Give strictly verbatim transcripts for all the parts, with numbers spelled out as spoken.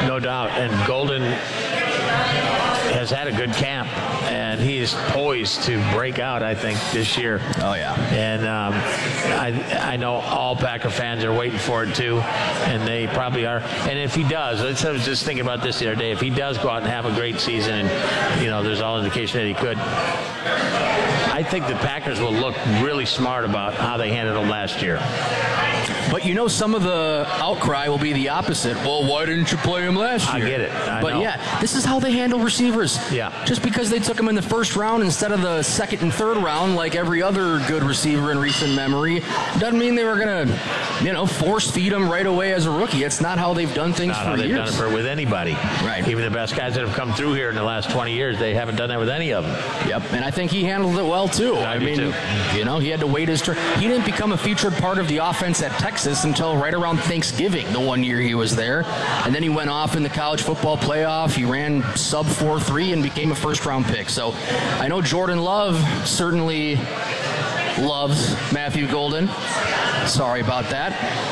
No doubt. And Golden has had a good camp, and he is poised to break out, I think, this year. Oh, yeah. And um, I I know all Packer fans are waiting for it, too, and they probably are. And if he does, I was just thinking about this the other day, if he does go out and have a great season, and, you know, there's all indication that he could, I think the Packers will look really smart about how they handled him last year. But you know, some of the outcry will be the opposite. Well, why didn't you play him last year? I get it. I but know. yeah, this is how they handle receivers. Yeah. Just because they took him in the first round instead of the second and third round, like every other good receiver in recent memory, doesn't mean they were going to, you know, force feed him right away as a rookie. It's not how they've done things not for how they've years. done it for with anybody. Right. Even the best guys that have come through here in the last twenty years, they haven't done that with any of them. Yep, and I think he handled it well, too. I, I do mean, too. you know, he had to wait his turn. He didn't become a featured part of the offense at Texas until right around Thanksgiving, the one year he was there. And then he went off in the college football playoff. He ran sub four three and became a first-round pick. So I know Jordan Love certainly loves Matthew Golden. Sorry about that.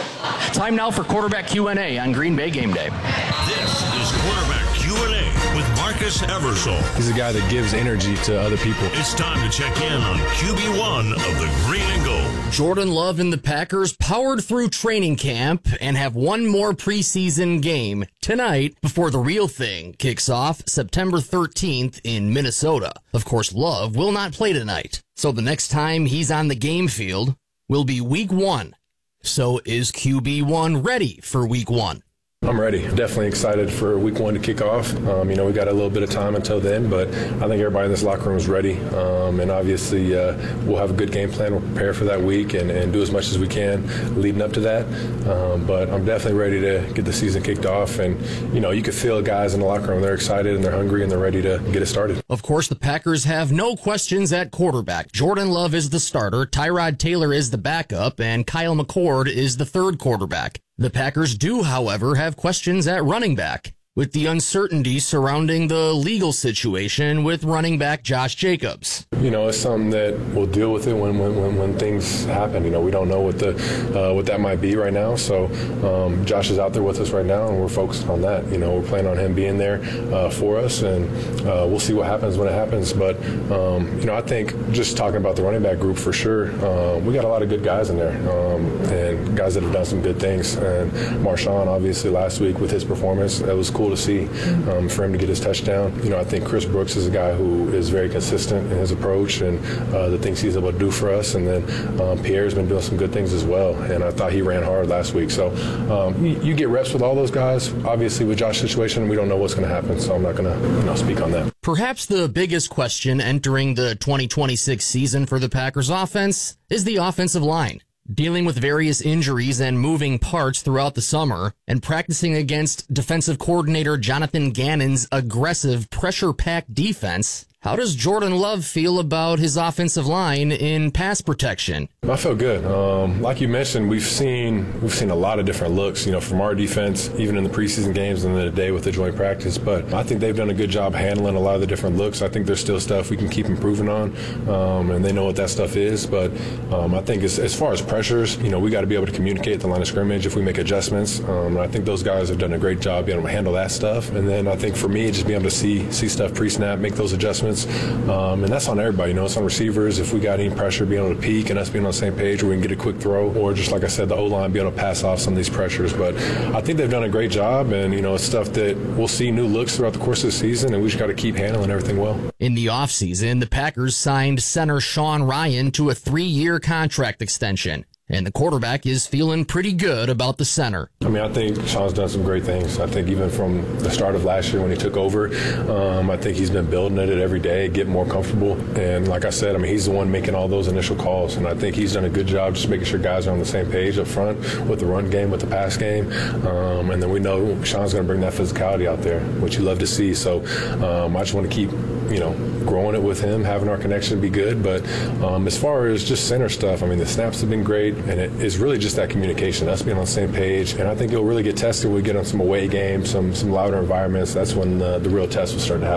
Time now for quarterback Q and A on Green Bay Game Day. This is quarterback Q and A with Marcus Eversole. He's a guy that gives energy to other people. It's time to check in on Q B one of the Green and Gold. Jordan Love and the Packers powered through training camp and have one more preseason game tonight before the real thing kicks off September thirteenth in Minnesota. Of course, Love will not play tonight, so the next time he's on the game field will be week one. So is Q B one ready for week one? I'm ready. Definitely excited for week one to kick off. Um, you know, we got a little bit of time until then, but I think everybody in this locker room is ready. Um, and obviously, uh, we'll have a good game plan. We'll prepare for that week and, and do as much as we can leading up to that. Um, but I'm definitely ready to get the season kicked off. And, you know, you can feel guys in the locker room. They're excited and they're hungry and they're ready to get it started. Of course, the Packers have no questions at quarterback. Jordan Love is the starter, Tyrod Taylor is the backup, and Kyle McCord is the third quarterback. The Packers do, however, have questions at running back, with the uncertainty surrounding the legal situation with running back Josh Jacobs. You know, it's something that we'll deal with it when when, when, when things happen. You know, we don't know what the uh, what that might be right now. So um, Josh is out there with us right now, and we're focused on that. You know, we're planning on him being there uh, for us, and uh, we'll see what happens when it happens. But, um, you know, I think just talking about the running back group for sure, uh, we got a lot of good guys in there um, and guys that have done some good things. And Marshawn, obviously, last week with his performance, that was cool to see um, for him to get his touchdown. You know, I think Chris Brooks is a guy who is very consistent in his approach and uh, the things he's able to do for us. And then um, Pierre's been doing some good things as well. And I thought he ran hard last week. So um, you, you get reps with all those guys. Obviously, with Josh's situation, we don't know what's going to happen. So I'm not going to you know, speak on that. Perhaps the biggest question entering the twenty twenty-six season for the Packers offense is the offensive line. Dealing with various injuries and moving parts throughout the summer, and practicing against defensive coordinator Jonathan Gannon's aggressive, pressure-packed defense, how does Jordan Love feel about his offensive line in pass protection? I feel good. Um, like you mentioned, we've seen we've seen a lot of different looks, you know, from our defense, even in the preseason games and then today with the joint practice. But I think they've done a good job handling a lot of the different looks. I think there's still stuff we can keep improving on, um, and they know what that stuff is. But um, I think as, as far as pressures, you know, we got to be able to communicate the line of scrimmage if we make adjustments. Um, and I think those guys have done a great job being able to handle that stuff. And then I think for me, just being able to see see stuff pre-snap, make those adjustments. Um, and that's on everybody, you know, it's on receivers. If we got any pressure, being able to peak and us being on the same page where we can get a quick throw, or just like I said, the O-line being able to pass off some of these pressures. But I think they've done a great job, and, you know, it's stuff that we'll see new looks throughout the course of the season, and we just got to keep handling everything well. In the offseason, the Packers signed center Sean Ryan to a three-year contract extension. And the quarterback is feeling pretty good about the center. I mean, I think Sean's done some great things. I think even from the start of last year when he took over, um, I think he's been building at it every day, getting more comfortable. And like I said, I mean, he's the one making all those initial calls. And I think he's done a good job just making sure guys are on the same page up front with the run game, with the pass game. Um, and then we know Sean's going to bring that physicality out there, which you love to see. So um, I just want to keep, you know, growing it with him, having our connection be good. But um, as far as just center stuff, I mean, the snaps have been great. And it is really just that communication, us being on the same page. And I think it'll really get tested when we get on some away games, some some louder environments. That's when the, the real test will start to happen.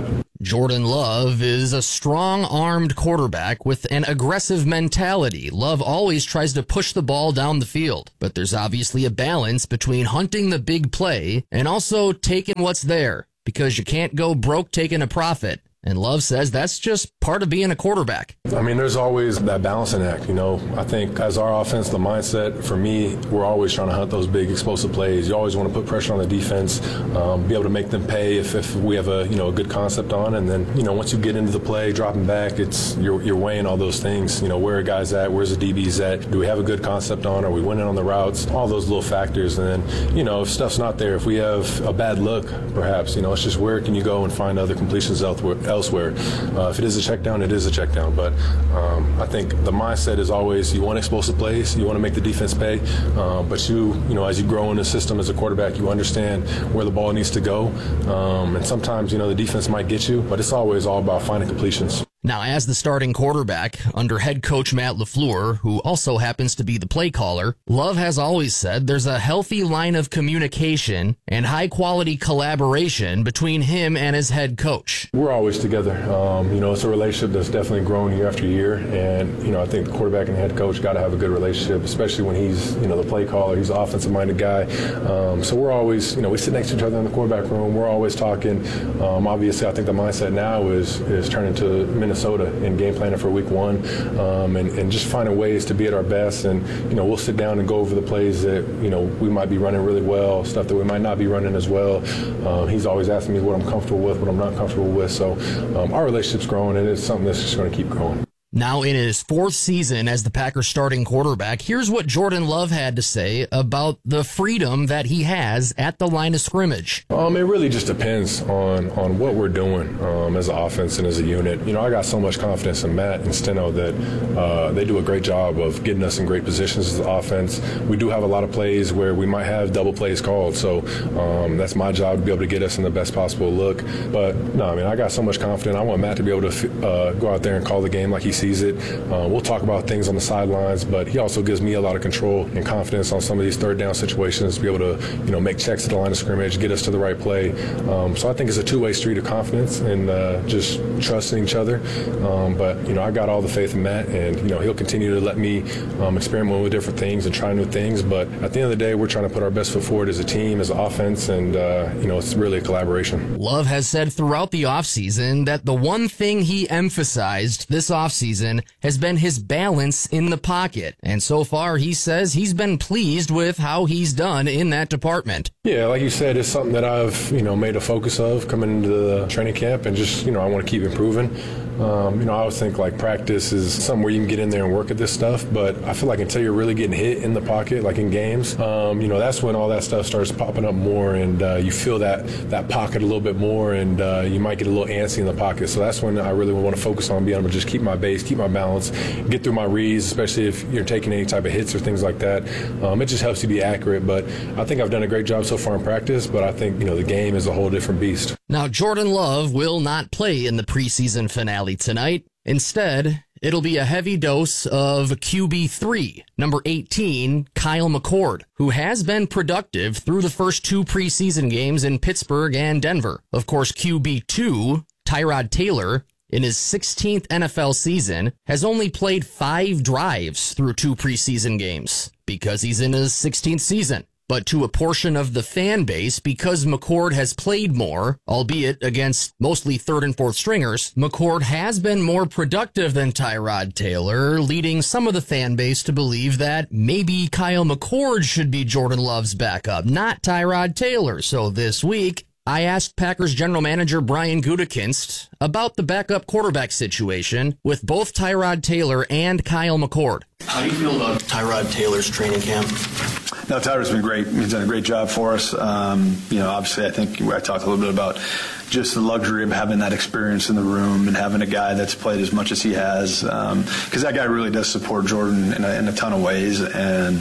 Jordan Love is a strong-armed quarterback with an aggressive mentality. Love always tries to push the ball down the field, but there's obviously a balance between hunting the big play and also taking what's there, because you can't go broke taking a profit. And Love says that's just part of being a quarterback. I mean, there's always that balancing act, you know. I think as our offense, the mindset, for me, we're always trying to hunt those big explosive plays. You always want to put pressure on the defense, um, be able to make them pay if, if we have a, you know, a good concept on. And then, you know, once you get into the play, dropping back, it's you're, you're weighing all those things. You know, where are guys at? Where's the D Bs at? Do we have a good concept on? Are we winning on the routes? All those little factors. And then, you know, if stuff's not there, if we have a bad look, perhaps, you know, it's just where can you go and find other completions elsewhere? elsewhere. Uh, if it is a check down, it is a check down. But um, I think the mindset is always you want explosive plays, you want to make the defense pay. Uh, but you, you know, as you grow in the system as a quarterback, you understand where the ball needs to go. Um, and sometimes, you know, the defense might get you, but it's always all about finding completions. Now, as the starting quarterback under head coach Matt LaFleur, who also happens to be the play caller, Love has always said there's a healthy line of communication and high-quality collaboration between him and his head coach. We're always together. Um, you know, it's a relationship that's definitely grown year after year. And, you know, I think the quarterback and the head coach got to have a good relationship, especially when he's, you know, the play caller. He's an offensive-minded guy. Um, so we're always, you know, we sit next to each other in the quarterback room. We're always talking. Um, obviously, I think the mindset now is, is turning to Minnesota. Minnesota and game planning for week one um, and, and just finding ways to be at our best. And, you know, we'll sit down and go over the plays that, you know, we might be running really well, stuff that we might not be running as well. Um, he's always asking me what I'm comfortable with, what I'm not comfortable with. So um, our relationship's growing, and it's something that's just going to keep growing. Now in his fourth season as the Packers starting quarterback, here's what Jordan Love had to say about the freedom that he has at the line of scrimmage. Um, it really just depends on, on what we're doing um, as an offense and as a unit. You know, I got so much confidence in Matt and Steno that uh, they do a great job of getting us in great positions as an offense. We do have a lot of plays where we might have double plays called, so um, that's my job to be able to get us in the best possible look. But, no, I mean, I got so much confidence. I want Matt to be able to uh, go out there and call the game like he sees it. Uh, we'll talk about things on the sidelines, but he also gives me a lot of control and confidence on some of these third down situations to be able to, you know, make checks at the line of scrimmage, get us to the right play. Um, so I think it's a two-way street of confidence and uh, just trusting each other. Um, but, you know, I got all the faith in Matt, and, you know, he'll continue to let me um, experiment with different things and try new things. But at the end of the day, we're trying to put our best foot forward as a team, as an offense, and, uh, you know, it's really a collaboration. Love has said throughout the offseason that the one thing he emphasized this offseason has been his balance in the pocket. And so far, he says he's been pleased with how he's done in that department. Yeah, like you said, it's something that I've, you know, made a focus of coming into the training camp, and just, you know, I want to keep improving. Um, you know, I always think like practice is something where you can get in there and work at this stuff, but I feel like until you're really getting hit in the pocket, like in games, um, you know, that's when all that stuff starts popping up more, and uh, you feel that that pocket a little bit more, and uh, you might get a little antsy in the pocket. So that's when I really want to focus on being able to just keep my base, keep my balance, get through my reads, especially if you're taking any type of hits or things like that. Um, it just helps you be accurate, but I think I've done a great job so far in practice, but I think, you know, the game is a whole different beast. Now, Jordan Love will not play in the preseason finale tonight. Instead, it'll be a heavy dose of Q B three, number eighteen, Kyle McCord, who has been productive through the first two preseason games in Pittsburgh and Denver. Of course, Q B two, Tyrod Taylor, in his sixteenth N F L season, has only played five drives through two preseason games because he's in his sixteenth season. But to a portion of the fan base, because McCord has played more, albeit against mostly third and fourth stringers, McCord has been more productive than Tyrod Taylor, leading some of the fan base to believe that maybe Kyle McCord should be Jordan Love's backup, not Tyrod Taylor. So this week, I asked Packers general manager Brian Gutekunst about the backup quarterback situation with both Tyrod Taylor and Kyle McCord. How do you feel about Tyrod Taylor's training camp? No, Tyrod's been great. He's done a great job for us. Um, you know, obviously, I think I talked a little bit about just the luxury of having that experience in the room and having a guy that's played as much as he has, because um, that guy really does support Jordan in a, in a ton of ways, and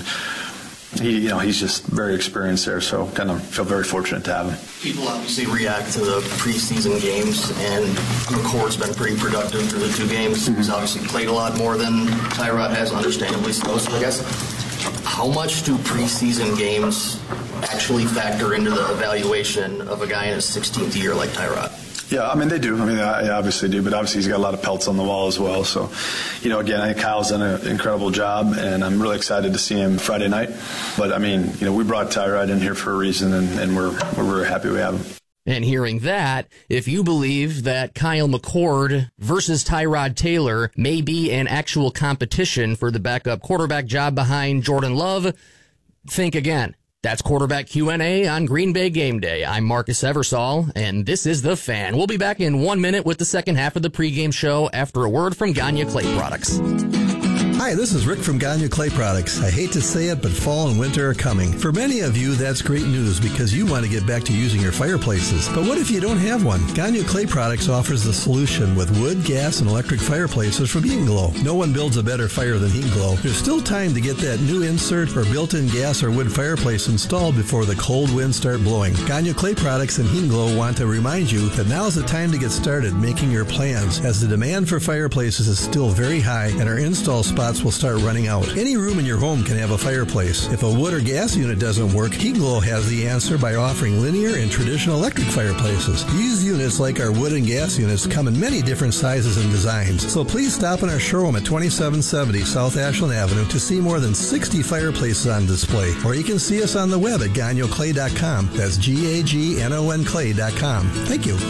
he, you know, he's just very experienced there. So, kind of feel very fortunate to have him. People obviously react to the preseason games, and McCord's been pretty productive through the two games. Mm-hmm. He's obviously played a lot more than Tyrod has, understandably so. So, I guess, how much do preseason games actually factor into the evaluation of a guy in his sixteenth year like Tyrod? Yeah, I mean, they do. I mean, I obviously do, but obviously he's got a lot of pelts on the wall as well. So, you know, again, I think Kyle's done an incredible job, and I'm really excited to see him Friday night. But, I mean, you know, we brought Tyrod in here for a reason, and, and we're, we're very happy we have him. And hearing that, if you believe that Kyle McCord versus Tyrod Taylor may be an actual competition for the backup quarterback job behind Jordan Love, think again. That's Quarterback Q and A on Green Bay Game Day. I'm Marcus Eversole, and this is The Fan. We'll be back in one minute with the second half of the pregame show after a word from Gagne Clay Products. Hi, this is Rick from Gagne Clay Products. I hate to say it, but fall and winter are coming. For many of you, that's great news because you want to get back to using your fireplaces. But what if you don't have one? Gagne Clay Products offers the solution with wood, gas, and electric fireplaces from Heat and Glow. No one builds a better fire than Heat and Glow. There's still time to get that new insert or built-in gas or wood fireplace installed before the cold winds start blowing. Gagne Clay Products and Heat and Glow want to remind you that now's the time to get started making your plans, as the demand for fireplaces is still very high and our install spots will start running out. Any room in your home can have a fireplace. If a wood or gas unit doesn't work, Heat and Glow has the answer by offering linear and traditional electric fireplaces. These units, like our wood and gas units, come in many different sizes and designs. So please stop in our showroom at twenty-seven seventy South Ashland Avenue to see more than sixty fireplaces on display. Or you can see us on the web at gagne clay dot com. That's G A G N O N clay dot com. Thank you.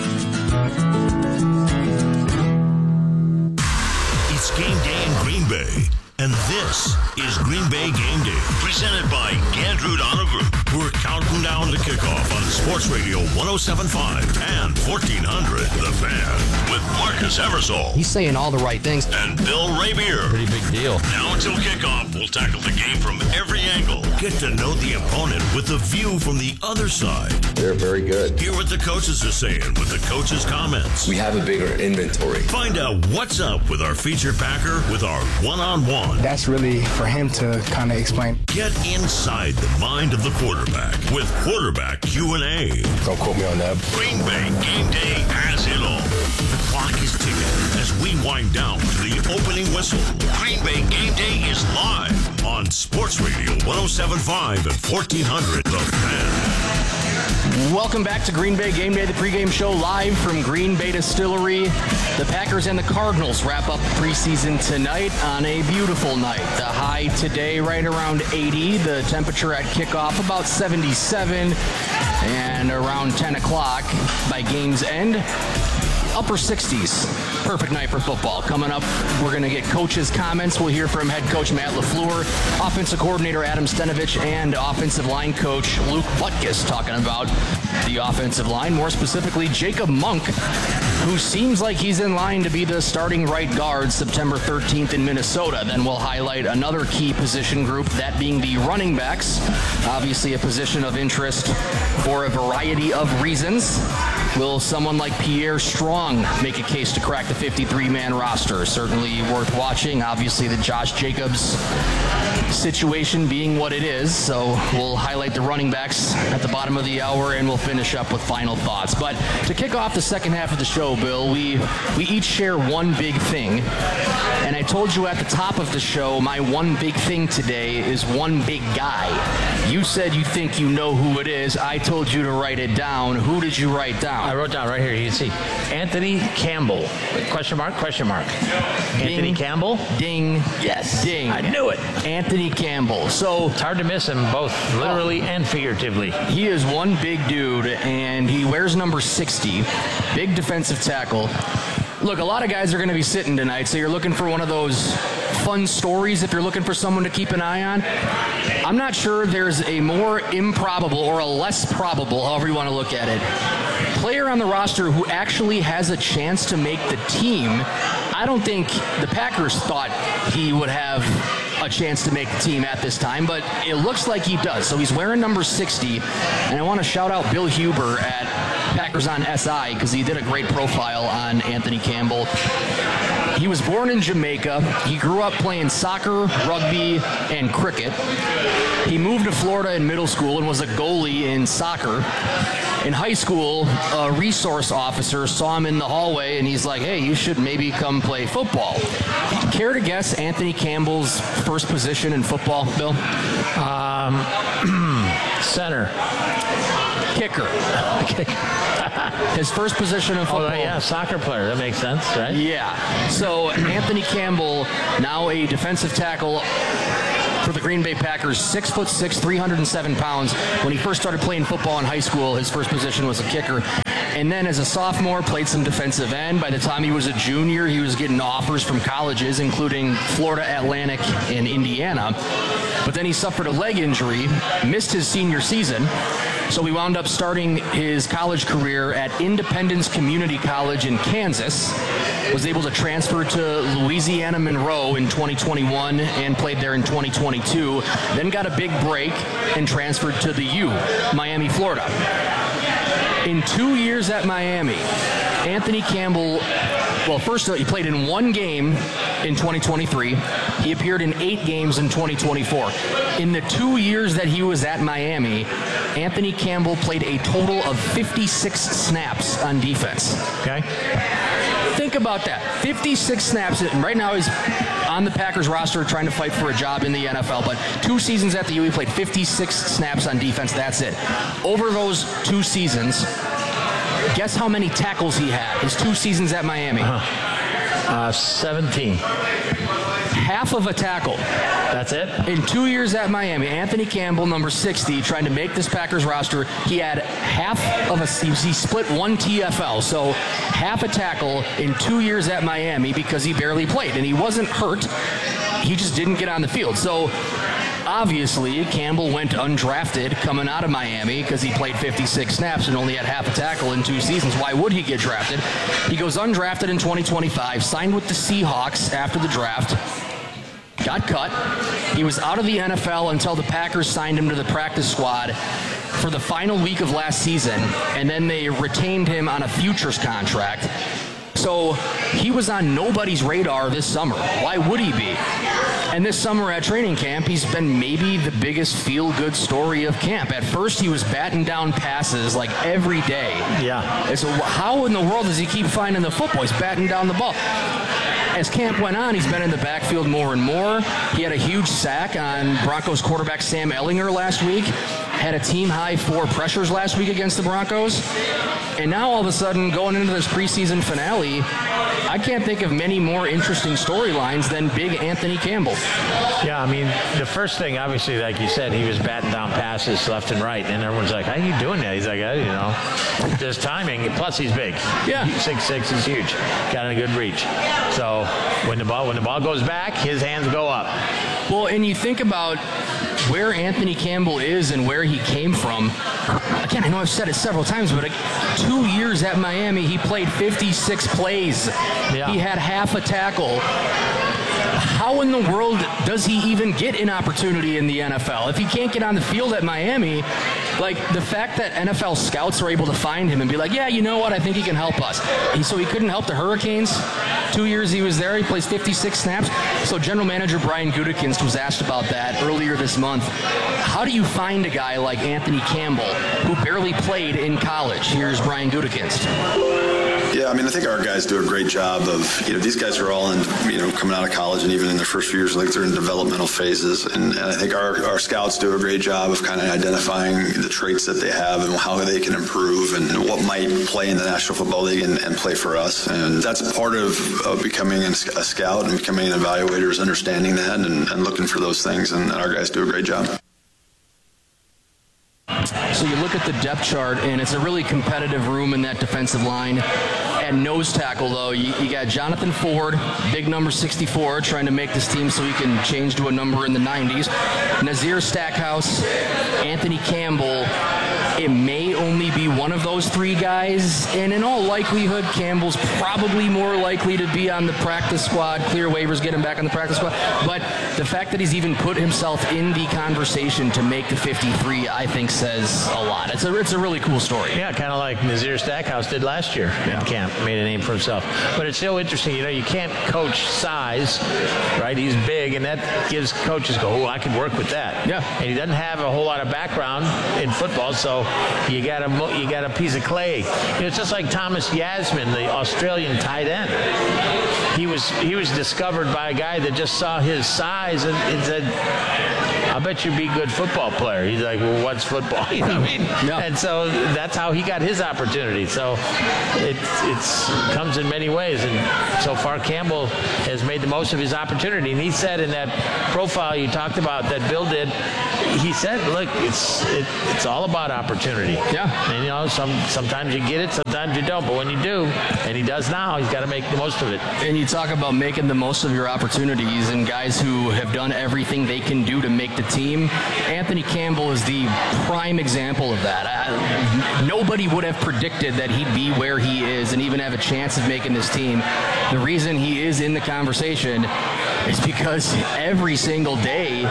It's game day in Green Bay. And this is Green Bay Game Day, presented by Gandrud Auto Group. We're counting down the kickoff on Sports Radio one oh seven point five and fourteen hundred The Fan with Marcus Eversole. He's saying all the right things. And Bill Rabier. Pretty big deal. Now until kickoff, we'll tackle the game from every angle. Get to know the opponent with a view from the other side. They're very good. Hear what the coaches are saying with the coaches' comments. We have a bigger inventory. Find out what's up with our featured packer with our one-on-one. That's really for him to kind of explain. Get inside the mind of the quarterback with Quarterback Q and A. Don't quote me on that. Green Bay Game Day has it all. The clock is ticking as we wind down to the opening whistle. Green Bay Game Day is live on Sports Radio one oh seven point five and fourteen hundred The Fan. Welcome back to Green Bay Game Day, the pregame show live from Green Bay Distillery. The Packers and the Cardinals wrap up preseason tonight on a beautiful night. The high today right around eighty, the temperature at kickoff about seventy-seven, and around ten o'clock by game's end, upper sixties. Perfect night for football. Coming up, we're going to get coaches' comments. We'll hear from head coach Matt LaFleur, offensive coordinator Adam Stenovich, and offensive line coach Luke Butkus talking about the offensive line, more specifically Jacob Monk, who seems like he's in line to be the starting right guard September thirteenth in Minnesota. Then we'll highlight another key position group, that being the running backs. Obviously a position of interest for a variety of reasons. Will someone like Pierre Strong make a case to crack the fifty-three man roster? Certainly worth watching. Obviously the Josh Jacobs situation being what it is. So we'll highlight the running backs at the bottom of the hour, and we'll finish up with final thoughts. But to kick off the second half of the show, Bill, we, we each share one big thing. And I told you at the top of the show, my one big thing today is one big guy. You said you think you know who it is. I told you to write it down. Who did you write down? I wrote down right here. You can see Anthony Campbell. Question mark? Question mark. Anthony Ding, Campbell? Ding. Yes. Ding. I knew it. Anthony Campbell. So It's hard to miss him, both literally and figuratively. he is one big dude, and he wears number sixty. Big defensive tackle. Look, a lot of guys are going to be sitting tonight, so you're looking for one of those fun stories if you're looking for someone to keep an eye on. I'm not sure there's a more improbable or a less probable, however you want to look at it, player on the roster who actually has a chance to make the team. I don't think the Packers thought he would have a chance to make the team at this time, but it looks like he does. So he's wearing number sixty, and I want to shout out Bill Huber at Packers on S I because he did a great profile on Anthony Campbell. He was born in Jamaica. He grew up playing soccer, rugby, and cricket. He moved to Florida in middle school and was a goalie in soccer. In high school, a resource officer saw him in the hallway, and he's like, hey, you should maybe come play football. Care to guess Anthony Campbell's first position in football, Bill? Um, center. Kicker. His first position in football. Oh, yeah, soccer player. That makes sense, right? Yeah. So Anthony Campbell, now a defensive tackle for the Green Bay Packers, six foot six, three hundred seven pounds. When he first started playing football in high school, his first position was a kicker. And then as a sophomore, played some defensive end. By the time he was a junior, he was getting offers from colleges, including Florida Atlantic and Indiana. But then he suffered a leg injury, missed his senior season. So he wound up starting his college career at Independence Community College in Kansas, was able to transfer to Louisiana Monroe in twenty twenty-one and played there in twenty twenty-two, then got a big break and transferred to the U, Miami, Florida. In two years at Miami, Anthony Campbell, well, first he played in one game in twenty twenty-three. He appeared in eight games in twenty twenty-four. In the two years that he was at Miami, Anthony Campbell played a total of fifty-six snaps on defense. Okay. Think about that. fifty-six snaps, and right now he's on the Packers roster trying to fight for a job in the N F L, but two seasons at the U, he played fifty-six snaps on defense. That's it. Over those two seasons, guess how many tackles he had his two seasons at Miami? Uh-huh. Uh, seventeen. Half of a tackle. That's it? In two years at Miami, Anthony Campbell, number sixty, trying to make this Packers roster, he had half of a, he split one T F L, so half a tackle in two years at Miami because he barely played. And he wasn't hurt, he just didn't get on the field. So obviously, Campbell went undrafted coming out of Miami because he played fifty-six snaps and only had half a tackle in two seasons. Why would he get drafted? He goes undrafted in twenty twenty-five, signed with the Seahawks after the draft, got cut. He was out of the N F L until the Packers signed him to the practice squad for the final week of last season, and then they retained him on a futures contract. So he was on nobody's radar this summer. Why would he be? And this summer at training camp, he's been maybe the biggest feel-good story of camp. At first, he was batting down passes like every day. Yeah. And so how in the world does he keep finding the football? He's batting down the ball. As camp went on, he's been in the backfield more and more. He had a huge sack on Broncos quarterback Sam Ehlinger last week. Had a team-high four pressures last week against the Broncos. And now all of a sudden, going into this preseason finale, I can't think of many more interesting storylines than big Anthony Campbell. Yeah, I mean, the first thing, obviously, like you said, he was batting down passes left and right, and everyone's like, how are you doing that? He's like, I, you know, there's timing, plus he's big. Yeah. six six is huge. Got a good reach. So when the ball when the ball goes back, his hands go up. Well, and you think about where Anthony Campbell is and where he came from. Again, I know I've said it several times, but two years at Miami, he played fifty-six plays. Yeah. He had half a tackle. How in the world does he even get an opportunity in the N F L? If he can't get on the field at Miami, like the fact that N F L scouts are able to find him and be like, yeah, you know what, I think he can help us. He, so he couldn't help the Hurricanes. Two years he was there, he plays fifty-six snaps. So general manager Brian Gutekunst was asked about that earlier this month. How do you find a guy like Anthony Campbell who barely played in college? Here's Brian Gutekunst. Yeah, I mean, I think our guys do a great job of, you know, these guys are all in, you know, coming out of college and even in their first few years, like they're in developmental phases. And, and I think our, our scouts do a great job of kind of identifying the traits that they have and how they can improve and what might play in the National Football League and, and play for us. And that's part of, of becoming a scout and becoming an evaluator is understanding that and, and looking for those things. And our guys do a great job. So you look at the depth chart, and it's a really competitive room in that defensive line. At nose tackle, though, you, you got Jonathan Ford, big number sixty-four, trying to make this team so he can change to a number in the nineties. Nazir Stackhouse, Anthony Campbell. It may only be one of those three guys, and in all likelihood, Campbell's probably more likely to be on the practice squad. Clear waivers, get him back on the practice squad. But the fact that he's even put himself in the conversation to make the fifty-three, I think, says a lot. It's a it's a really cool story. Yeah, kind of like Nazir Stackhouse did last year yeah. in camp, made a name for himself. But it's so interesting, you know, you can't coach size, right? He's big, and that gives coaches go, oh, I can work with that. Yeah. And he doesn't have a whole lot of background in football, so you got a you got a piece of clay. You know, it's just like Thomas Yasmin, the Australian tight end. He was he was discovered by a guy that just saw his size and, and said, I bet you'd be a good football player. He's like, well, what's football? You know what I mean? Yeah. And so that's how he got his opportunity. So it it's, comes in many ways. And so far, Campbell has made the most of his opportunity. And he said in that profile you talked about that Bill did, he said, look, it's it, it's all about opportunity. Yeah. And, you know, some sometimes you get it, sometimes you don't. But when you do, and he does now, he's got to make the most of it. And you talk about making the most of your opportunities and guys who have done everything they can do to make the team. Anthony Campbell is the prime example of that. I, nobody would have predicted that he'd be where he is and even have a chance of making this team. The reason he is in the conversation is because every single day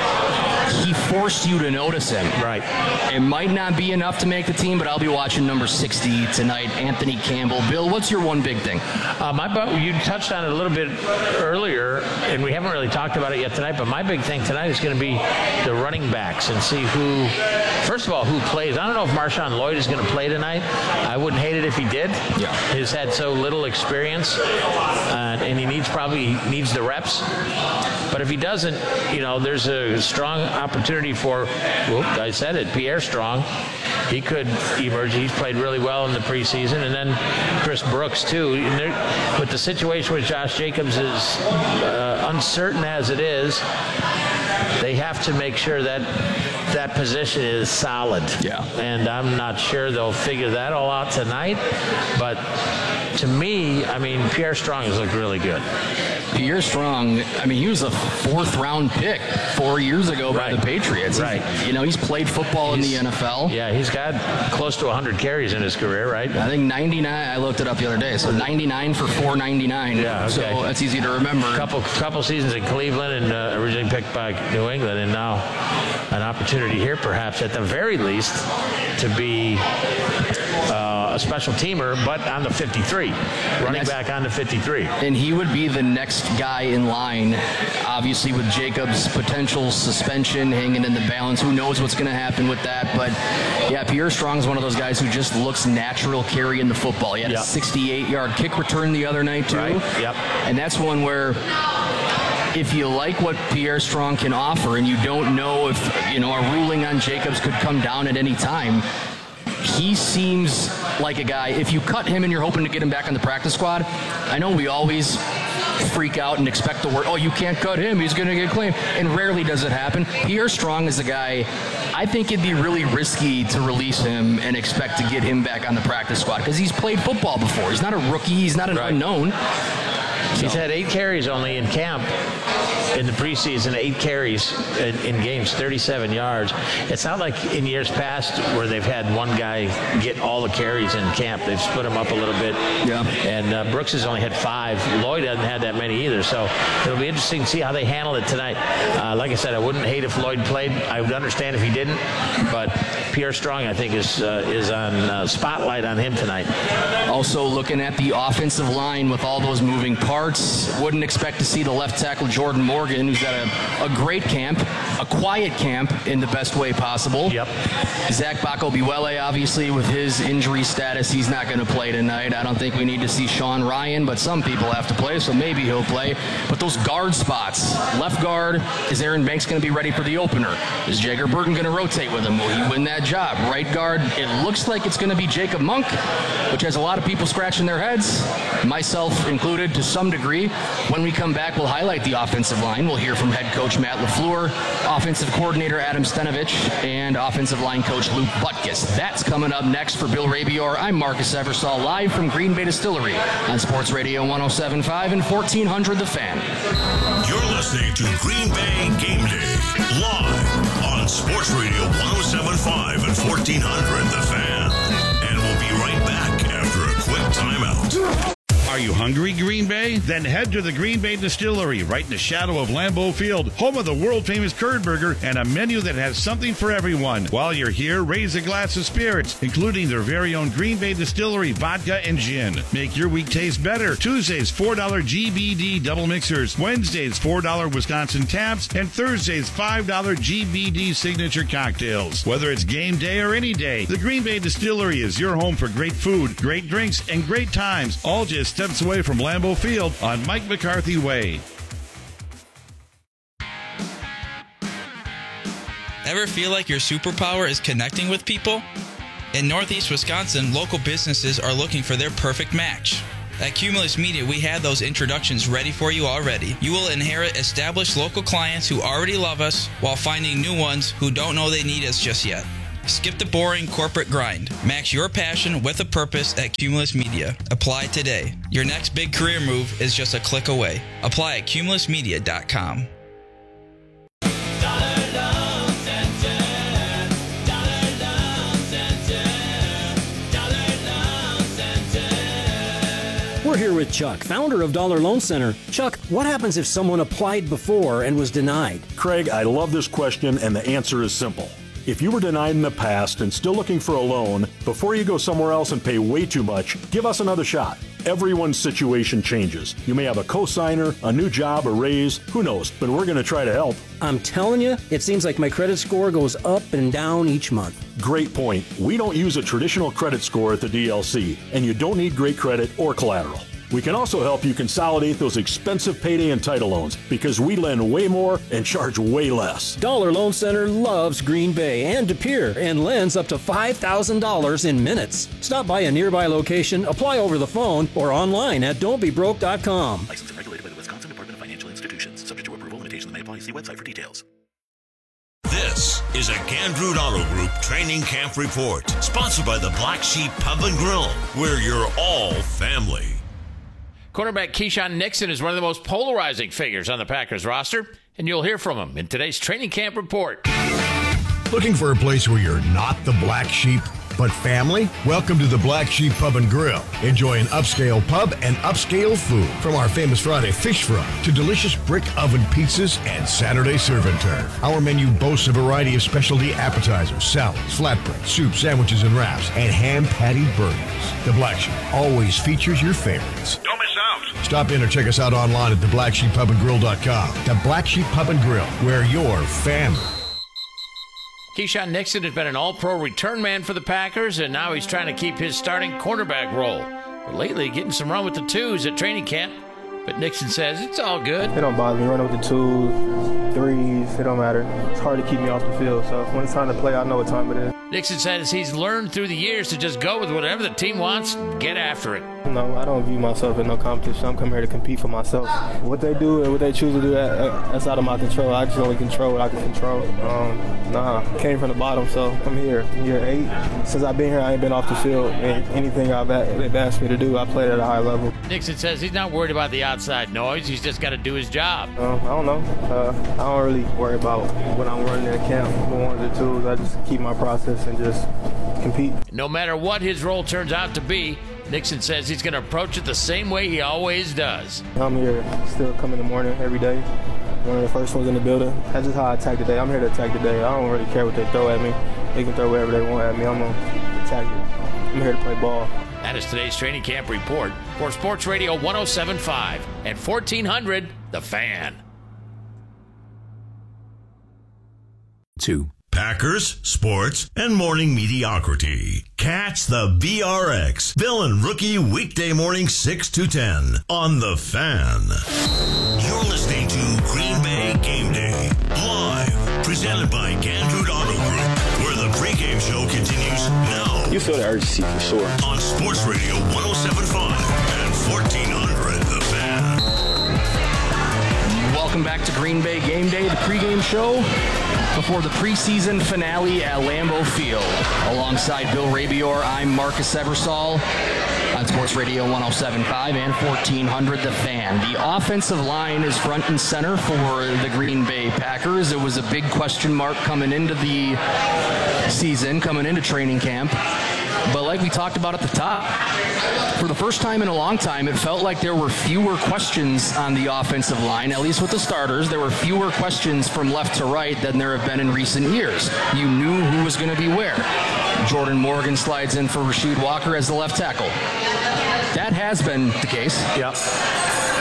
he forced you to notice him. Right. It might not be enough to make the team, but I'll be watching number sixty tonight, Anthony Campbell. Bill, what's your one big thing? Uh, my, you touched on it a little bit earlier, and we haven't really talked about it yet tonight, but my big thing tonight is going to be the running backs and see who, first of all, who plays. I don't know if Marshawn Lloyd is going to play tonight. I wouldn't hate it if he did. Yeah. He's had so little experience, uh, and he needs probably needs the reps. But if he doesn't, you know, there's a strong opportunity for, whoop, I said it, Pierre Strong. He could emerge. He's played really well in the preseason. And then Chris Brooks, too. And with the situation with Josh Jacobs is uh, uncertain as it is, they have to make sure that that position is solid. Yeah. And I'm not sure they'll figure that all out tonight. But to me, I mean, Pierre Strong has looked really good. Pierre Strong, I mean, he was a fourth-round pick four years ago by Right. the Patriots. Right. You know, he's played football He's- in the N F L. Yeah, he's got close to one hundred carries in his career, right? I think ninety-nine, I looked it up the other day, so ninety-nine for four ninety-nine. Yeah, okay. So that's easy to remember. Couple couple seasons in Cleveland and uh, originally picked by New England, and now an opportunity here, perhaps at the very least, to be uh, a special teamer, but on the fifty-three, running back on the fifty-three. And he would be the next guy in line, obviously with Jacobs' potential suspension hanging in the balance. Who knows what's going to happen with that? But yeah, Pierre Strong's one of those guys who just looks natural carrying the football. He had Yep. a sixty-eight-yard kick return the other night too. Right, yep. And that's one where, if you like what Pierre Strong can offer and you don't know if, you know, a ruling on Jacobs could come down at any time, he seems like a guy, if you cut him and you're hoping to get him back on the practice squad, I know we always freak out and expect the word, oh, you can't cut him, he's going to get claimed, and rarely does it happen. Pierre Strong is a guy, I think it'd be really risky to release him and expect to get him back on the practice squad because he's played football before. He's not a rookie, he's not an Right. unknown. He's had eight carries only in camp in the preseason, eight carries in, in games, thirty-seven yards. It's not like in years past where they've had one guy get all the carries in camp. They've split them up a little bit. Yeah. And uh, Brooks has only had five. Lloyd hasn't had that many either. So it'll be interesting to see how they handle it tonight. Uh, like I said, I wouldn't hate if Lloyd played. I would understand if he didn't. But Pierre Strong, I think, is uh, is on uh, spotlight on him tonight. Also looking at the offensive line with all those moving parts, wouldn't expect to see the left tackle Jordan Morgan, who's got a, a great camp, a quiet camp in the best way possible. Yep. Zach Baco-Biwele, obviously, with his injury status, he's not going to play tonight. I don't think we need to see Sean Ryan, but some people have to play, so maybe he'll play. But those guard spots, left guard, is Aaron Banks going to be ready for the opener? Is Jager Burton going to rotate with him? Will he win that job? Right guard, it looks like it's going to be Jacob Monk, which has a lot of people scratching their heads, myself included to some degree. When we come back, we'll highlight the offensive line. We'll hear from head coach Matt LaFleur, offensive coordinator Adam Stenovich, and offensive line coach Luke Butkus. That's coming up next for Bill Rabior. I'm Marcus Eversole, live from Green Bay Distillery on Sports Radio one oh seven point five and fourteen hundred The Fan. You're listening to Green Bay Game Day, live on Sports Radio one oh seven point five and fourteen hundred The Fan. And we'll be right back after a quick timeout. Are you hungry, Green Bay? Then head to the Green Bay Distillery, right in the shadow of Lambeau Field, home of the world-famous curd burger and a menu that has something for everyone. While you're here, raise a glass of spirits, including their very own Green Bay Distillery vodka and gin. Make your week taste better. Tuesdays, four dollar G B D double mixers. Wednesdays, four dollar Wisconsin taps. And Thursdays, five dollar G B D signature cocktails. Whether it's game day or any day, the Green Bay Distillery is your home for great food, great drinks, and great times, all just steps away from Lambeau Field on Mike McCarthy Way. Ever feel like your superpower is connecting with people? In Northeast Wisconsin, local businesses are looking for their perfect match. At Cumulus Media, we have those introductions ready for you already. You will inherit established local clients who already love us while finding new ones who don't know they need us just yet. Skip the boring corporate grind. Match your passion with a purpose at Cumulus Media. Apply today. Your next big career move is just a click away. Apply at cumulus media dot com. We're here with Chuck, founder of Dollar Loan Center. Chuck, what happens if someone applied before and was denied? Craig, I love this question, and the answer is simple. If you were denied in the past and still looking for a loan, before you go somewhere else and pay way too much, give us another shot. Everyone's situation changes. You may have a cosigner, a new job, a raise, who knows, but we're going to try to help. I'm telling you, it seems like my credit score goes up and down each month. Great point. We don't use a traditional credit score at the D L C, and you don't need great credit or collateral. We can also help you consolidate those expensive payday and title loans because we lend way more and charge way less. Dollar Loan Center loves Green Bay and De Pere and lends up to five thousand dollars in minutes. Stop by a nearby location, apply over the phone, or online at don't be broke dot com. Licensed and regulated by the Wisconsin Department of Financial Institutions. Subject to approval, limitations may apply. See website for details. This is a Gandrud Auto Group Training Camp Report, sponsored by the Black Sheep Pub and Grill, where you're all family. Quarterback Keyshawn Nixon is one of the most polarizing figures on the Packers roster, and you'll hear from him in today's Training Camp Report. Looking for a place where you're not the black sheep, but family? Welcome to the Black Sheep Pub and Grill. Enjoy an upscale pub and upscale food. From our famous Friday fish fry to delicious brick oven pizzas and Saturday serve and turn. Our menu boasts a variety of specialty appetizers, salads, flatbread, soup, sandwiches and wraps, and hand-patty burgers. The Black Sheep always features your favorites. Don't miss out. Stop in or check us out online at the black sheep pub and grill dot com. The Black Sheep Pub and Grill, where you're family. Keyshawn Nixon has been an all-pro return man for the Packers, and now he's trying to keep his starting quarterback role. But lately, getting some run with the twos at training camp. But Nixon says it's all good. It don't bother me running with the twos, threes, it don't matter. It's hard to keep me off the field, so when it's time to play, I know what time it is. Nixon says he's learned through the years to just go with whatever the team wants and get after it. No, I don't view myself in no competition. I'm coming here to compete for myself. What they do and what they choose to do, that, that's out of my control. I just only control what I can control. Um, nah, came from the bottom, so I'm here. Year eight. Since I've been here, I ain't been off the field. And anything I've, they've asked me to do, I played at a high level. Nixon says he's not worried about the outside noise. He's just got to do his job. Um, I don't know. Uh, I don't really worry about when I'm running in camp. One of the tools, I just keep my process and just compete. No matter what his role turns out to be, Nixon says he's going to approach it the same way he always does. I'm here, still come in the morning every day. One of the first ones in the building. That's just how I attack the day. I'm here to attack the day. I don't really care what they throw at me. They can throw whatever they want at me. I'm going to attack it. I'm here to play ball. That is today's Training Camp Report for Sports Radio one oh seven point five and fourteen hundred The Fan. Two. Packers, sports, and morning mediocrity. Catch the B R X Villain Rookie weekday morning six to ten on The Fan. You're listening to Green Bay Game Day, live, presented by Gandrud Auto Group, where the pregame show continues now. You feel the urgency for sure. On Sports Radio one oh seven point five and fourteen hundred The Fan. Welcome back to Green Bay Game Day, the pregame show before the preseason finale at Lambeau Field. Alongside Bill Rabior, I'm Marcus Eversole on Sports Radio one oh seven point five and fourteen hundred The Fan. The offensive line is front and center for the Green Bay Packers. It was a big question mark coming into the season, coming into training camp. But like we talked about at the top, for the first time in a long time, it felt like there were fewer questions on the offensive line, at least with the starters. There were fewer questions from left to right than there have been in recent years. You knew who was going to be where. Jordan Morgan slides in for Rasheed Walker as the left tackle. That has been the case. Yeah.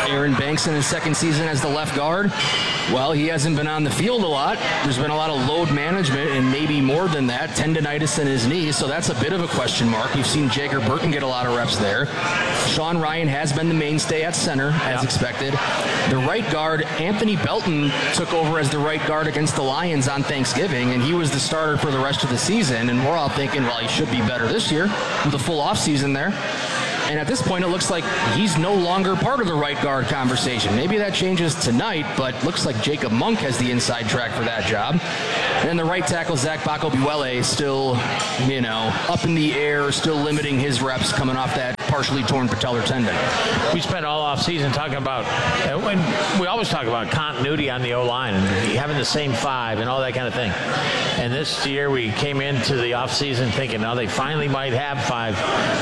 Aaron Banks in his second season as the left guard. Well, he hasn't been on the field a lot. There's been a lot of load management and maybe more than that, tendonitis in his knee, so that's a bit of a question mark. We've seen Jager Burton get a lot of reps there. Sean Ryan has been the mainstay at center, as Yeah. expected. The right guard, Anthony Belton, took over as the right guard against the Lions on Thanksgiving, and he was the starter for the rest of the season, and we're all thinking, well, he should be better this year with a full offseason there. And at this point, it looks like he's no longer part of the right guard conversation. Maybe that changes tonight, but looks like Jacob Monk has the inside track for that job. And then the right tackle, Zach Bacobuele, still, you know, up in the air, still limiting his reps coming off that partially torn patellar tendon. We spent all off season talking about, uh, when we always talk about continuity on the O-line and having the same five and all that kind of thing. And this year we came into the off season thinking, now they finally might have five,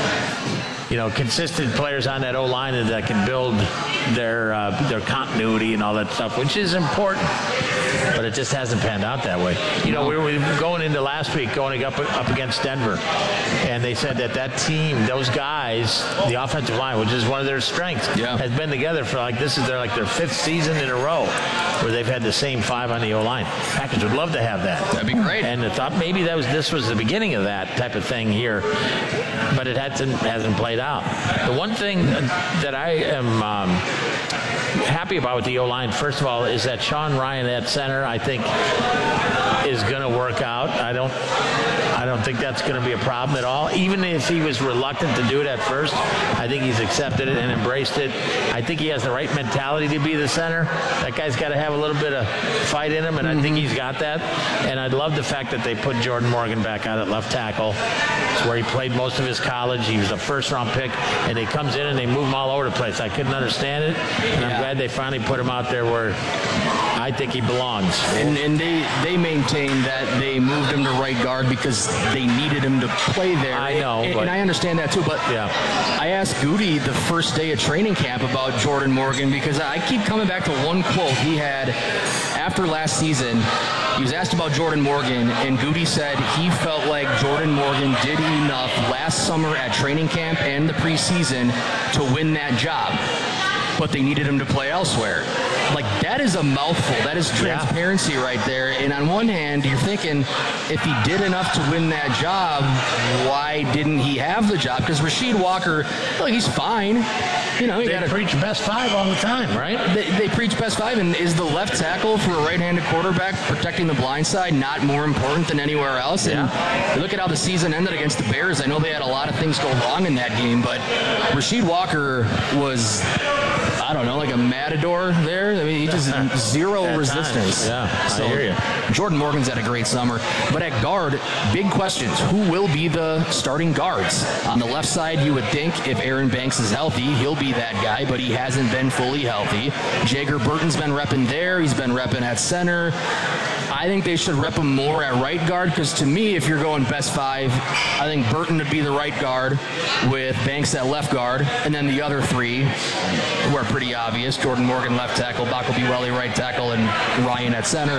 you know, consistent players on that O-line that can build their uh, their continuity and all that stuff, which is important. But it just hasn't panned out that way. You know, we were going into last week, going up up against Denver, and they said that that team, those guys, the offensive line, which is one of their strengths, yeah. has been together for like this is their like their fifth season in a row where they've had the same five on the O-line. Packers would love to have that. That'd be great. And I thought maybe that was this was the beginning of that type of thing here, but it hasn't hasn't played out. The one thing that I am um, happy about with the O-line, first of all, is that Sean Ryan at center, I think, is going to work out. I don't I don't think that's going to be a problem at all. Even if he was reluctant to do it at first, I think he's accepted it and embraced it. I think he has the right mentality to be the center. That guy's got to have a little bit of fight in him, and mm-hmm. I think he's got that. And I love the fact that they put Jordan Morgan back out at left tackle. It's where he played most of his college. He was a first-round pick, and he comes in and they move him all over the place. I couldn't understand it, and yeah. I'm glad they finally put him out there where I think he belongs. And, and they, they maintain that they moved him to right guard because they needed him to play there. I know. And, but, and I understand that too, but yeah. I asked Goody the first day of training camp about Jordan Morgan because I keep coming back to one quote he had after last season. He was asked about Jordan Morgan, and Goody said he felt like Jordan Morgan did enough last summer at training camp and the preseason to win that job, but they needed him to play elsewhere. Like, that is a mouthful. That is transparency yeah. right there. And on one hand, you're thinking, if he did enough to win that job, why didn't he have the job? Because Rasheed Walker, look, he's fine. You know, he they got preach best five all the time, right? They, they preach best five, and is the left tackle for a right-handed quarterback protecting the blind side not more important than anywhere else? Yeah. And look at how the season ended against the Bears. I know they had a lot of things go wrong in that game, but Rasheed Walker was, I don't know, like a matador there. I mean, he just zero At resistance. Times. Yeah, so I hear you. Jordan Morgan's had a great summer. But at guard, big questions. Who will be the starting guards? On the left side, you would think if Aaron Banks is healthy, he'll be that guy, but he hasn't been fully healthy. Jager Burton's been repping there. He's been repping at center. I think they should rep him more at right guard because to me, if you're going best five, I think Burton would be the right guard with Banks at left guard, and then the other three were pretty obvious. Jordan Morgan left tackle, Bacobuele right tackle, and Ryan at center.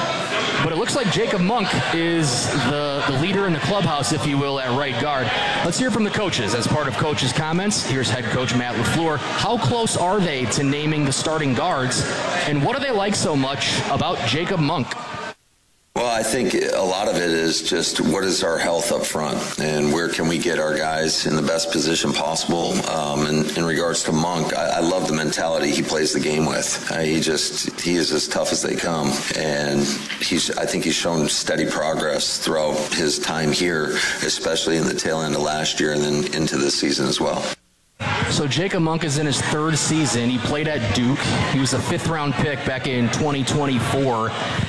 But it looks like Jacob Monk is the, the leader in the clubhouse, if you will, at right guard. Let's hear from the coaches. As part of coaches' comments, here's head coach Matt LaFleur. How close are they to naming the starting guards, and what do they like so much about Jacob Monk? Well, I think a lot of it is just what is our health up front and where can we get our guys in the best position possible. Um, and in regards to Monk, I, I love the mentality he plays the game with. Uh, he just, he is as tough as they come. And he's, I think he's shown steady progress throughout his time here, especially in the tail end of last year and then into this season as well. So Jacob Monk is in his third season. He played at Duke. He was a fifth round pick back in twenty twenty-four.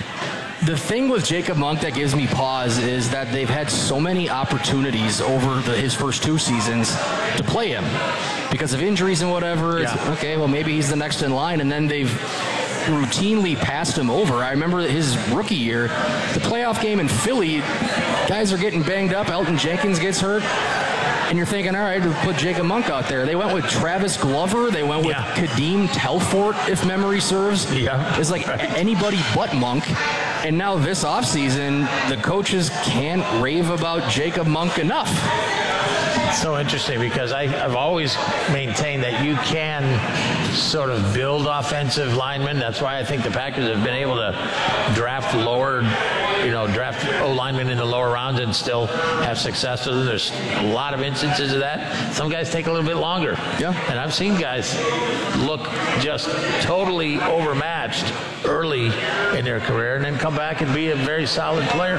The thing with Jacob Monk that gives me pause is that they've had so many opportunities over the, his first two seasons to play him because of injuries and whatever. Yeah. It's, okay, well, maybe he's the next in line, and then they've routinely passed him over. I remember his rookie year, the playoff game in Philly, guys are getting banged up. Elton Jenkins gets hurt. And you're thinking, all right, we'll put Jacob Monk out there. They went with Travis Glover. They went with yeah. Kadeem Telfort, if memory serves. Yeah. It's like anybody but Monk. And now this offseason, the coaches can't rave about Jacob Monk enough. so interesting because I, I've always maintained that you can sort of build offensive linemen. That's why I think the Packers have been able to draft lower, you know, draft O-linemen in the lower rounds and still have success with them. There's a lot of instances of that. Some guys take a little bit longer. Yeah. And I've seen guys look just totally overmatched early in their career and then come back and be a very solid player.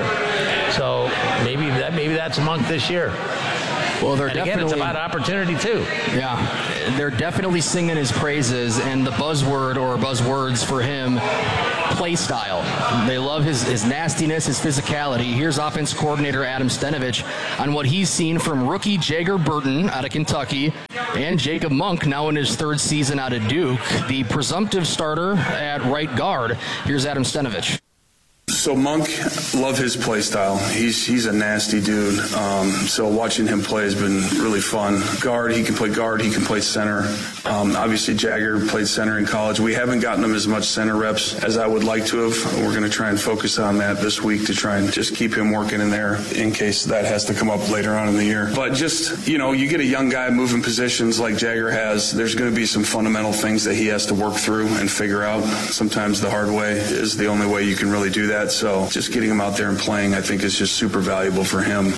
So maybe that maybe that's Monk this year. Well, they're and definitely, again, it's about opportunity too. Yeah, they're definitely singing his praises, and the buzzword or buzzwords for him, play style. They love his, his nastiness, his physicality. Here's offense coordinator Adam Stenavich on what he's seen from rookie Jager Burton out of Kentucky and Jacob Monk, now in his third season out of Duke, the presumptive starter at right guard. Here's Adam Stenavich. So Monk, love his play style. He's he's a nasty dude. Um, so watching him play has been really fun. Guard, he can play guard. He can play center. Um, obviously, Jager played center in college. We haven't gotten him as much center reps as I would like to have. We're going to try and focus on that this week to try and just keep him working in there in case that has to come up later on in the year. But just, you know, you get a young guy moving positions like Jager has, there's going to be some fundamental things that he has to work through and figure out. Sometimes the hard way is the only way you can really do that. So just getting him out there and playing, I think, is just super valuable for him.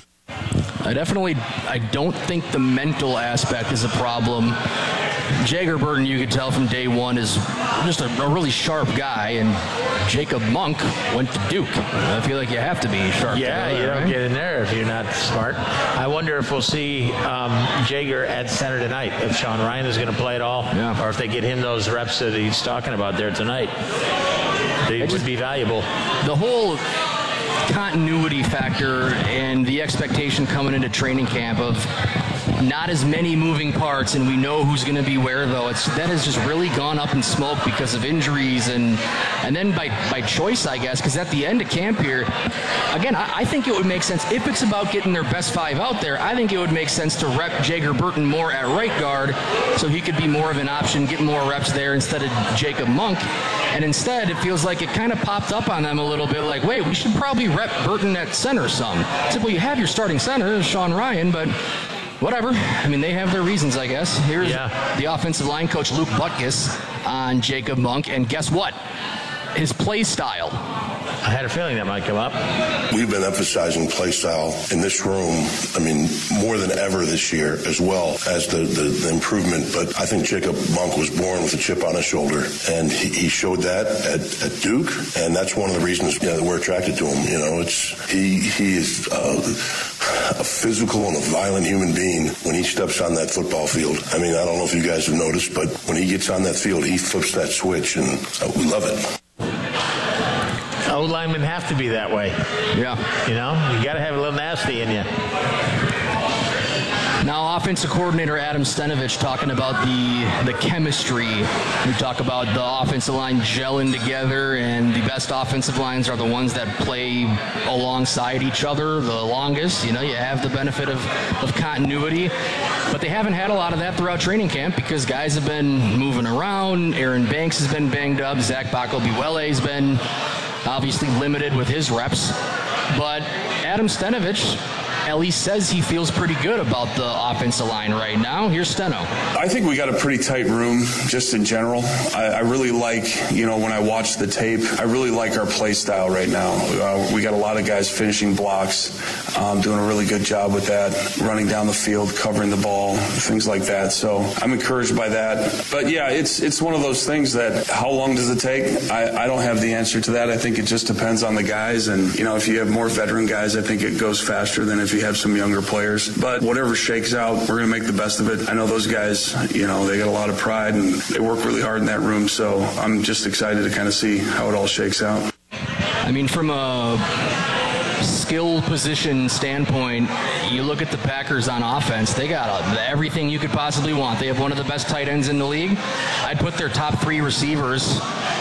I definitely, I don't think the mental aspect is a problem. Jager Burton, you could tell from day one, is just a, a really sharp guy, and Jacob Monk went to Duke. I feel like you have to be sharp. Yeah, together, you don't right? get in there if you're not smart. I wonder if we'll see um, Jager at center tonight, if Sean Ryan is going to play at all, yeah. or if they get him those reps that he's talking about there tonight. They It would just, be valuable. The whole continuity factor and the expectation coming into training camp of not as many moving parts, and we know who's going to be where, though. It's that has just really gone up in smoke because of injuries and and then by, by choice, I guess, because at the end of camp here, again, I, I think it would make sense, if it's about getting their best five out there, I think it would make sense to rep Jager Burton more at right guard so he could be more of an option, get more reps there instead of Jacob Monk. And instead, it feels like it kind of popped up on them a little bit, like, wait, we should probably rep Burton at center some. It's like, well, you have your starting center, Sean Ryan, but whatever. I mean, they have their reasons, I guess. Here's yeah. the offensive line coach, Luke Butkus, on Jacob Monk. And guess what? His play style. I had a feeling that might come up. We've been emphasizing play style in this room, I mean, more than ever this year, as well as the, the, the improvement. But I think Jacob Monk was born with a chip on his shoulder, and he, he showed that at, at Duke, and that's one of the reasons, you know, that we're attracted to him. You know, it's he he is uh, a physical and a violent human being when he steps on that football field. I mean, I don't know if you guys have noticed, but when he gets on that field, he flips that switch, and uh, we love it. O-linemen have to be that way. Yeah. You know, you got to have a little nasty in you. Now, offensive coordinator Adam Stenavich talking about the the chemistry. We talk about the offensive line gelling together, and the best offensive lines are the ones that play alongside each other the longest. You know, you have the benefit of, of continuity, but they haven't had a lot of that throughout training camp because guys have been moving around. Aaron Banks has been banged up. Zach Bacobiwele has been obviously limited with his reps. But Adam Stenavich at least says he feels pretty good about the offensive line right now. Here's Steno. I think we got a pretty tight room just in general. I, I really like, you know, when I watch the tape, I really like our play style right now. Uh, we got a lot of guys finishing blocks, um, doing a really good job with that, running down the field, covering the ball, things like that. So I'm encouraged by that. But yeah, it's it's one of those things that how long does it take? I, I don't have the answer to that. I think it just depends on the guys. And, you know, if you have more veteran guys, I think it goes faster than if you have some younger players. But whatever shakes out, we're going to make the best of it. I know those guys, you know, they got a lot of pride and they work really hard in that room. So I'm just excited to kind of see how it all shakes out. I mean, from a skill position standpoint, you look at the Packers on offense, they got everything you could possibly want. They have one of the best tight ends in the league. I'd put their top three receivers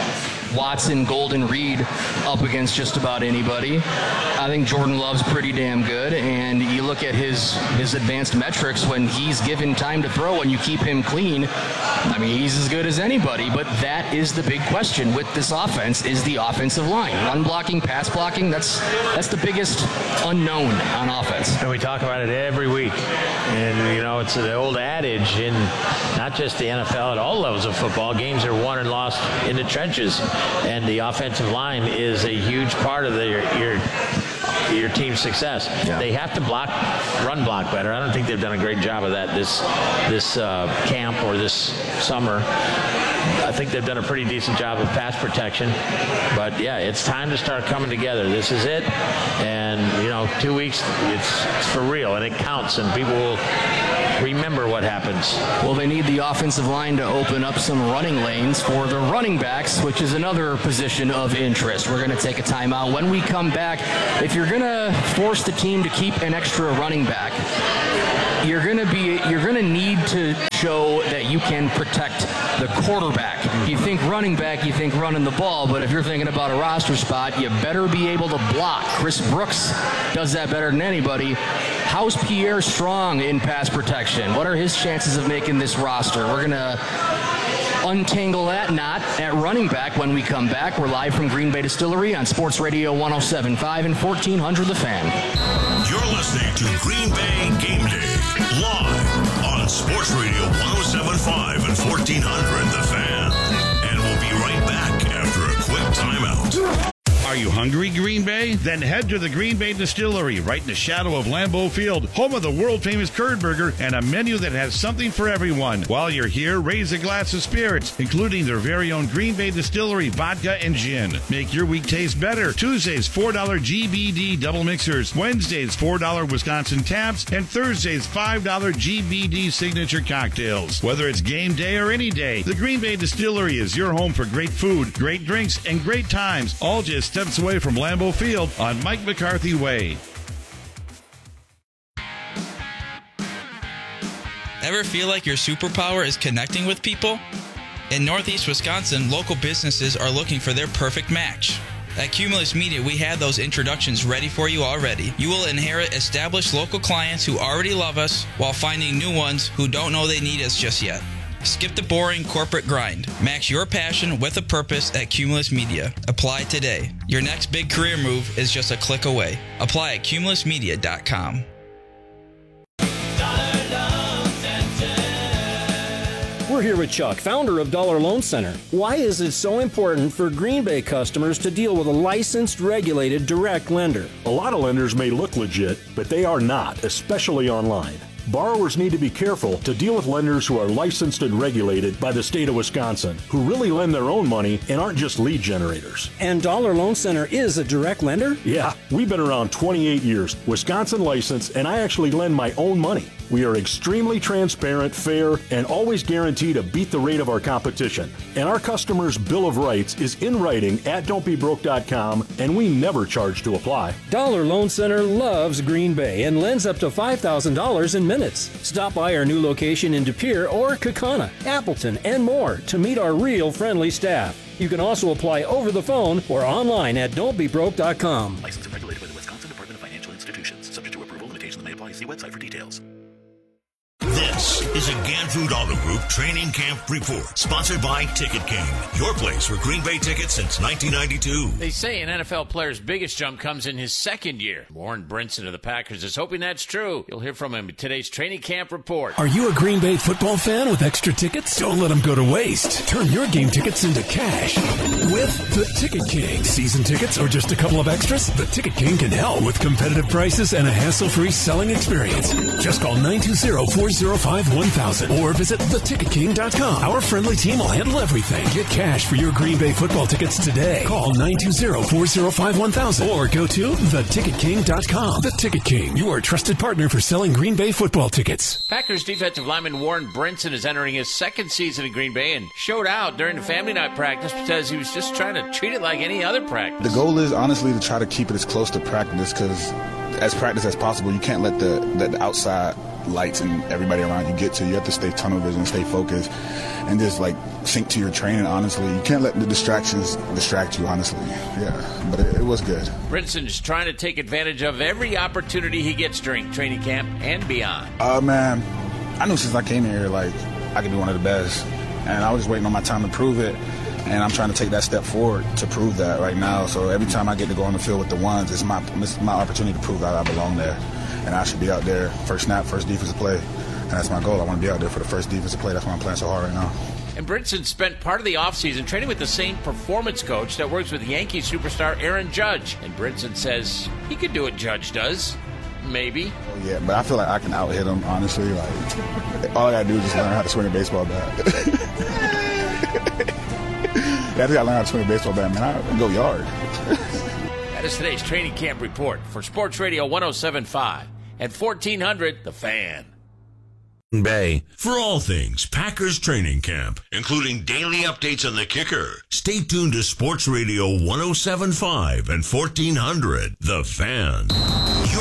Watson, Golden, Reed up against just about anybody. I think Jordan Love's pretty damn good, and you look at his his advanced metrics when he's given time to throw and you keep him clean. I mean, he's as good as anybody, but that is the big question with this offense is the offensive line. Run blocking, pass blocking, that's that's the biggest unknown on offense. And we talk about it every week. And, you know, it's the old adage in not just the N F L, at all levels of football, games are won and lost in the trenches. And the offensive line is a huge part of the, your, your your team's success. Yeah. They have to block, run block better. I don't think they've done a great job of that this this uh, camp or this summer. I think they've done a pretty decent job of pass protection. But, yeah, it's time to start coming together. This is it. And, you know, two weeks, it's, it's for real, and it counts, and people will remember what happens. Well, they need the offensive line to open up some running lanes for the running backs, which is another position of interest. We're going to take a timeout. When we come back, if you're going to force the team to keep an extra running back, you're going to be you're going to need to show that you can protect the quarterback. You think running back, you think running the ball, but if you're thinking about a roster spot, you better be able to block. Chris Brooks does that better than anybody. How's Pierre Strong in pass protection? What are his chances of making this roster? We're going to untangle that knot at running back when we come back. We're live from Green Bay Distillery on Sports Radio one oh seven point five and fourteen hundred The Fan. You're listening to Green Bay Game Day, live on Sports Radio one oh seven point five and fourteen hundred The Fan. And we'll be right back after a quick timeout. Are you hungry, Green Bay? Then head to the Green Bay Distillery, right in the shadow of Lambeau Field, home of the world-famous Curd Burger, and a menu that has something for everyone. While you're here, raise a glass of spirits, including their very own Green Bay Distillery vodka and gin. Make your week taste better. Tuesdays, four dollar G B D double mixers. Wednesdays, four dollar Wisconsin taps. And Thursdays, five dollar G B D signature cocktails. Whether it's game day or any day, the Green Bay Distillery is your home for great food, great drinks, and great times, all just steps away from Lambeau Field on Mike McCarthy Way. Ever feel like your superpower is connecting with people? In Northeast Wisconsin, local businesses are looking for their perfect match. At Cumulus Media, we had those introductions ready for you already. You will inherit established local clients who already love us while finding new ones who don't know they need us just yet. Skip the boring corporate grind. Match your passion with a purpose at Cumulus Media. Apply today. Your next big career move is just a click away. Apply at cumulus media dot com. We're here with Chuck, founder of Dollar Loan Center. Why is it so important for Green Bay customers to deal with a licensed, regulated, direct lender? A lot of lenders may look legit, but they are not, especially online. Borrowers need to be careful to deal with lenders who are licensed and regulated by the state of Wisconsin, who really lend their own money and aren't just lead generators. And Dollar Loan Center is a direct lender? Yeah, we've been around twenty-eight years, Wisconsin licensed, and I actually lend my own money. We are extremely transparent, fair, and always guarantee to beat the rate of our competition. And our customers' Bill of Rights is in writing at don't be broke dot com, and we never charge to apply. Dollar Loan Center loves Green Bay and lends up to five thousand dollars in minutes. Stop by our new location in De Pere or Kaukauna, Appleton, and more to meet our real friendly staff. You can also apply over the phone or online at don't be broke dot com. Licensed and regulated by the Wisconsin Department of Financial Institutions. Subject to approval, limitations may apply. See website for details. This is a Ganfood Auto Group Training Camp Report, sponsored by Ticket King, your place for Green Bay tickets since nineteen ninety-two. They say an N F L player's biggest jump comes in his second year. Warren Brinson of the Packers is hoping that's true. You'll hear from him in today's Training Camp Report. Are you a Green Bay football fan with extra tickets? Don't let them go to waste. Turn your game tickets into cash with the Ticket King. Season tickets or just a couple of extras? The Ticket King can help with competitive prices and a hassle-free selling experience. Just call nine two zero, four zero five, one thousand or visit the ticket king dot com. Our friendly team will handle everything. Get cash for your Green Bay football tickets today. Call nine two zero, four zero five, one thousand or go to the ticket king dot com. The Ticket King, your trusted partner for selling Green Bay football tickets. Packers defensive lineman Warren Brinson is entering his second season in Green Bay and showed out during the family night practice because he was just trying to treat it like any other practice. The goal is honestly to try to keep it as close to practice because as practice as possible, you can't let the, the outside lights and everybody around you get to. You have to stay tunnel vision, stay focused, and just like sync to your training, honestly. You can't let the distractions distract you, honestly. Yeah, but it, it was good. Brinson's trying to take advantage of every opportunity he gets during training camp and beyond. Uh, man, I knew since I came here, like, I could be one of the best. And I was just waiting on my time to prove it. And I'm trying to take that step forward to prove that right now. So every time I get to go on the field with the ones, it's my, it's my opportunity to prove that I belong there. And I should be out there first snap, first defensive play. And that's my goal. I want to be out there for the first defensive play. That's why I'm playing so hard right now. And Brinson spent part of the offseason training with the same performance coach that works with Yankee superstar Aaron Judge. And Brinson says he could do what Judge does. Maybe. Oh, yeah, but I feel like I can out-hit him, honestly. Like, all I got to do is just learn how to swing a baseball bat. Yeah, I just got to learn how to swing a baseball bat, man. I can go yard. That is today's training camp report for Sports Radio one oh seven point five and fourteen hundred The Fan. Bay. For all things Packers training camp, including daily updates on the kicker, stay tuned to Sports Radio one oh seven point five and fourteen hundred The Fan.